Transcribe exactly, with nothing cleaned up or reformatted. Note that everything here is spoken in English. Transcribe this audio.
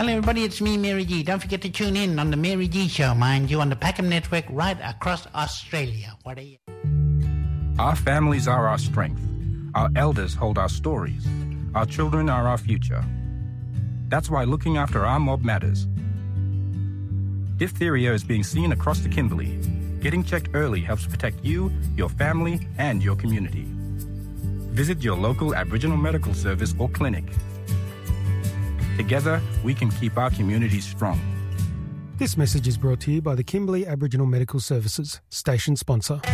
Hello everybody, it's me, Mary G. Don't forget to tune in on the Mary G Show, mind you, on the Packham Network right across Australia. What are you? Our families are our strength. Our elders hold our stories. Our children are our future. That's why looking after our mob matters. Diphtheria is being seen across the Kimberley. Getting checked early helps protect you, your family, and your community. Visit your local Aboriginal medical service or clinic. Together, we can keep our communities strong. This message is brought to you by the Kimberley Aboriginal Medical Services, station sponsor.